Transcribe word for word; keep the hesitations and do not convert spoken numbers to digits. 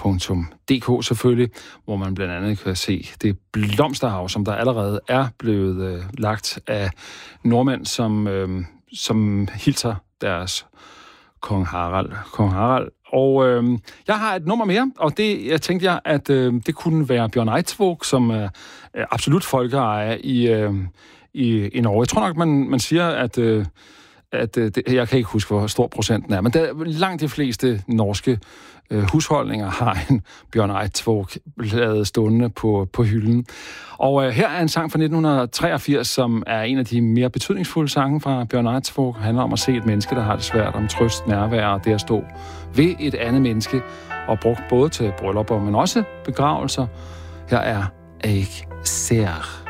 punktum d k selvfølgelig, hvor man blandt andet kan se det blomsterhav, som der allerede er blevet øh, lagt af nordmænd, som, øh, som hilser deres kong Harald. Kong Harald. Og øh, jeg har et nummer mere, og det jeg tænkte jeg, at øh, det kunne være Bjørn Eidsvåg, som er øh, absolut folkeejer i, øh, i, i Norge. Jeg tror nok, man, man siger, at... Øh, at øh, det, jeg kan ikke huske, hvor stor procenten er, men der, langt de fleste norske øh, husholdninger har en Bjørn Eidsvåg-plade stående på, på hylden. Og øh, her er en sang fra nitten treogfirs, som er en af de mere betydningsfulde sange fra Bjørn Eidsvåg. Det handler om at se et menneske, der har det svært, om trøst, nærvær og det at stå ved et andet menneske, og brugt både til bryllupper, men også begravelser. Her er Eik Ser.